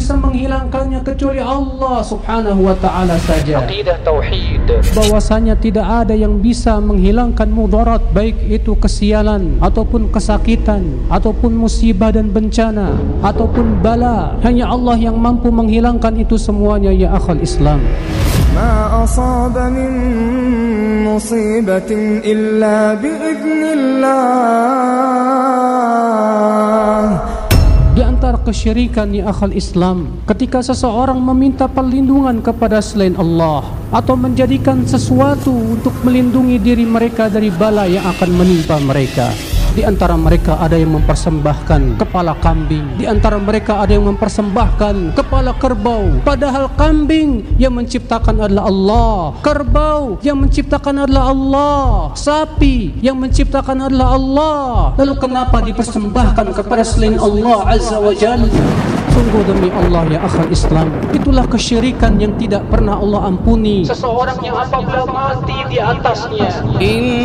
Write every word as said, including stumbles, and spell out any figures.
bisa menghilangkannya kecuali Allah subhanahu wa ta'ala saja. Aqidah tauhid, bahwasanya tidak ada yang bisa menghilangkan mudarat, baik itu kesialan ataupun kesakitan ataupun musibah dan bencana ataupun bala. Hanya Allah yang mampu menghilangkan itu semuanya ya akhal Islam. Ma asaba min musibatin illa biiznillah. Di antara kesyirikan ya akhal Islam, ketika seseorang meminta perlindungan kepada selain Allah atau menjadikan sesuatu untuk melindungi diri mereka dari bala yang akan menimpa mereka. Di antara mereka ada yang mempersembahkan kepala kambing, di antara mereka ada yang mempersembahkan kepala kerbau, padahal kambing yang menciptakan adalah Allah, kerbau yang menciptakan adalah Allah, sapi yang menciptakan adalah Allah. Lalu kenapa dipersembahkan kepada selain Allah Azza wa Jalla? Sungguh demi Allah ya akhal Islam, itulah kesyirikan yang tidak pernah Allah ampuni. Seseorang yang apabila mati di atasnya